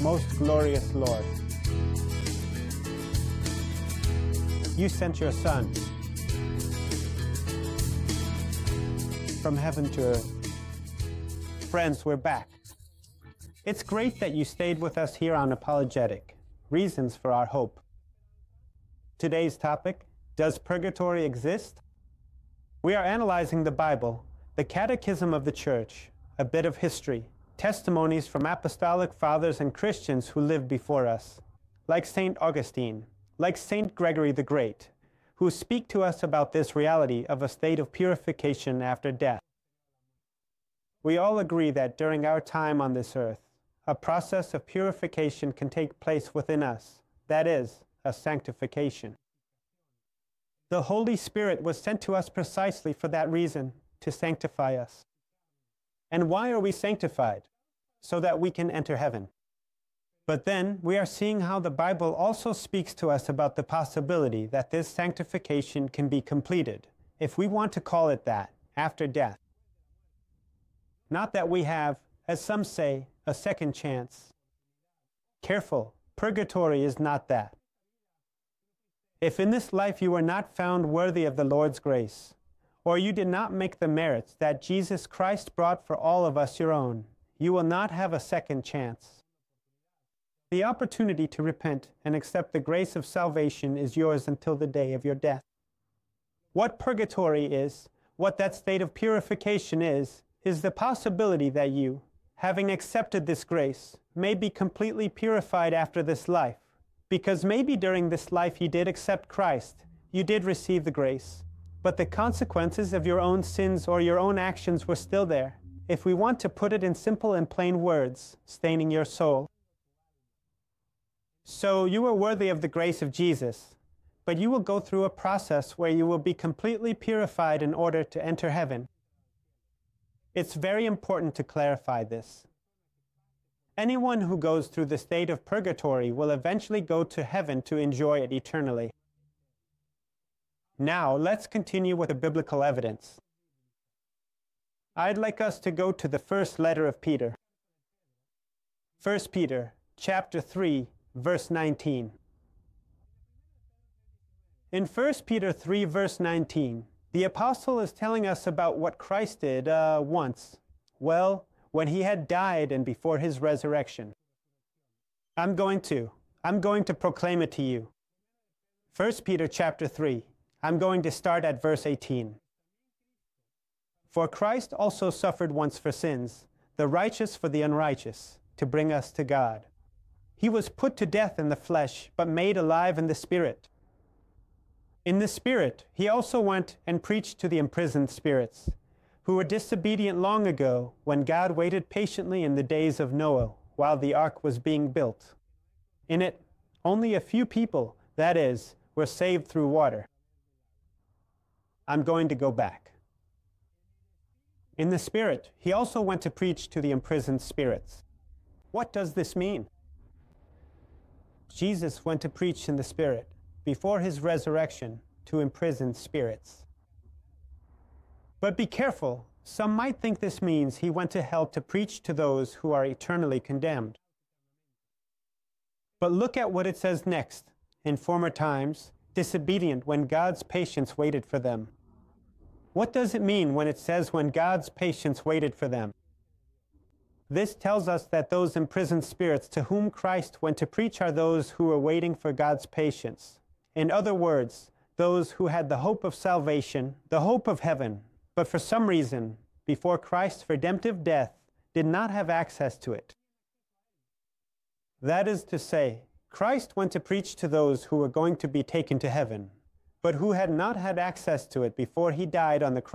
most glorious Lord, you sent your Son from heaven to earth. Friends, we're back. It's great that you stayed with us here on Apologetic, Reasons for Our Hope. Today's topic, does purgatory exist? We are analyzing the Bible, the Catechism of the Church, a bit of history, testimonies from apostolic fathers and Christians who lived before us, like St. Augustine, like St. Gregory the Great, who speak to us about this reality of a state of purification after death. We all agree that during our time on this earth, a process of purification can take place within us, that is, a sanctification. The Holy Spirit was sent to us precisely for that reason, to sanctify us. And why are we sanctified? So that we can enter heaven. But then we are seeing how the Bible also speaks to us about the possibility that this sanctification can be completed, if we want to call it that, after death. Not that we have, as some say, a second chance. Careful, purgatory is not that. If in this life you were not found worthy of the Lord's grace, or you did not make the merits that Jesus Christ brought for all of us your own, you will not have a second chance. The opportunity to repent and accept the grace of salvation is yours until the day of your death. What purgatory is, what that state of purification is the possibility that you, having accepted this grace, may be completely purified after this life, because maybe during this life you did accept Christ, you did receive the grace, but the consequences of your own sins or your own actions were still there, if we want to put it in simple and plain words, staining your soul. So you are worthy of the grace of Jesus, but you will go through a process where you will be completely purified in order to enter heaven. It's very important to clarify this. Anyone who goes through the state of purgatory will eventually go to heaven to enjoy it eternally. Now, let's continue with the biblical evidence. I'd like us to go to the first letter of Peter. 1 Peter, chapter 3, verse 19. In 1 Peter 3, verse 19, the apostle is telling us about what Christ did once. Well, when he had died and before his resurrection. I'm going to proclaim it to you. 1 Peter chapter 3. I'm going to start at verse 18. For Christ also suffered once for sins, the righteous for the unrighteous, to bring us to God. He was put to death in the flesh, but made alive in the Spirit. In the Spirit, he also went and preached to the imprisoned spirits, who were disobedient long ago when God waited patiently in the days of Noah while the ark was being built. In it, only a few people, that is, were saved through water. I'm going to go back. In the Spirit, he also went to preach to the imprisoned spirits. What does this mean? Jesus went to preach in the Spirit before his resurrection to imprisoned spirits. But be careful, some might think this means he went to hell to preach to those who are eternally condemned. But look at what it says next. In former times, disobedient when God's patience waited for them. What does it mean when it says when God's patience waited for them? This tells us that those imprisoned spirits to whom Christ went to preach are those who were waiting for God's patience. In other words, those who had the hope of salvation, the hope of heaven, but for some reason, before Christ's redemptive death, did not have access to it. That is to say, Christ went to preach to those who were going to be taken to heaven, but who had not had access to it before he died on the cross.